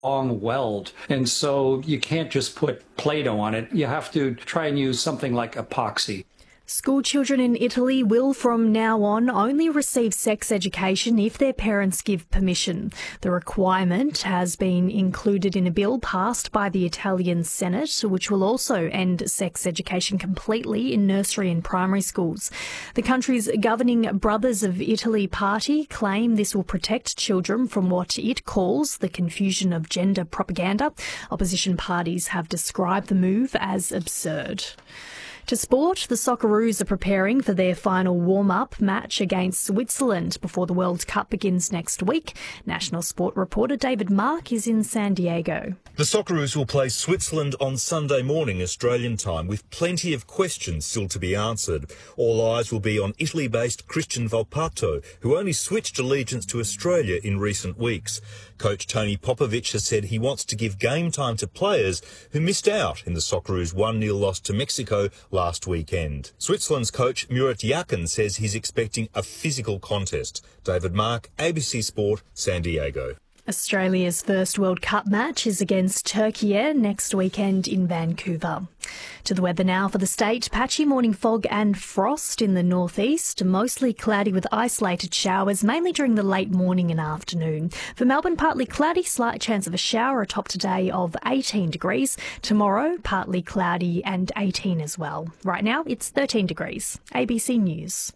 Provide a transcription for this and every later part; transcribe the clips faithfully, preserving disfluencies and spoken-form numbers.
long weld. And so you can't just put Play-Doh on it. You have to try and use something like epoxy. School children in Italy will from now on only receive sex education if their parents give permission. The requirement has been included in a bill passed by the Italian Senate, which will also end sex education completely in nursery and primary schools. The country's governing Brothers of Italy party claim this will protect children from what it calls the confusion of gender propaganda. Opposition parties have described the move as absurd. To sport, the Socceroos are preparing for their final warm-up match against Switzerland before the World Cup begins next week. National Sport reporter David Mark is in San Diego. The Socceroos will play Switzerland on Sunday morning Australian time, with plenty of questions still to be answered. All eyes will be on Italy-based Christian Volpato, who only switched allegiance to Australia in recent weeks. Coach Tony Popovic has said he wants to give game time to players who missed out in the Socceroos' one nil loss to Mexico last weekend. Switzerland's coach Murat Yakin says he's expecting a physical contest. David Mark, A B C Sport, San Diego. Australia's first World Cup match is against Turkey next weekend in Vancouver. To the weather now for the state. Patchy morning fog and frost in the northeast. Mostly cloudy with isolated showers, mainly during the late morning and afternoon. For Melbourne, partly cloudy, slight chance of a shower, a top today of eighteen degrees. Tomorrow, partly cloudy and eighteen as well. Right now, it's thirteen degrees. A B C News.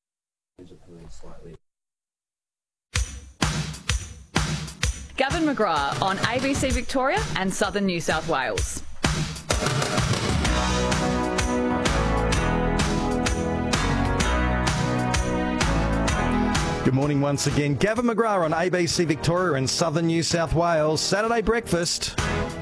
Gavin McGrath on A B C Victoria and Southern New South Wales. Good morning once again. Gavin McGrath on A B C Victoria and Southern New South Wales. Saturday breakfast.